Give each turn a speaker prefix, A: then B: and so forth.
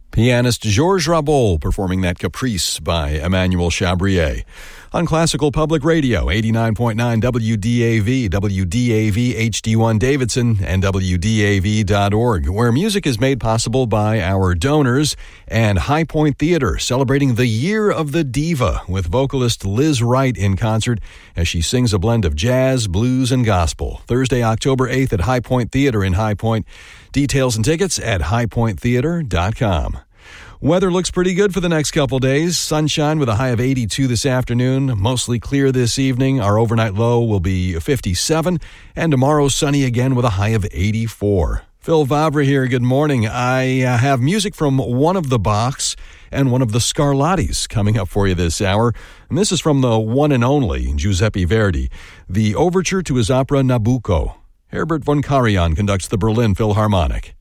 A: Pianist Georges Rabault performing that Caprice by Emmanuel Chabrier. On Classical Public Radio, 89.9 WDAV, WDAV HD1 Davidson, and WDAV.org, where music is made possible by our donors, and High Point Theater, celebrating the Year of the Diva with vocalist Liz Wright in concert as she sings a blend of jazz, blues, and gospel. Thursday, October 8th at High Point Theater in High Point. Details and tickets at highpointtheater.com. Weather looks pretty good for the next couple days. Sunshine with a high of 82 this afternoon. Mostly clear this evening. Our overnight low will be 57. And tomorrow sunny again with a high of 84. Phil Vavra here. Good morning. I have music from one of the Bachs and one of the Scarlattis coming up for you this hour. And this is from the one and only Giuseppe Verdi, the overture to his opera Nabucco. Herbert von Karajan conducts the Berlin Philharmonic.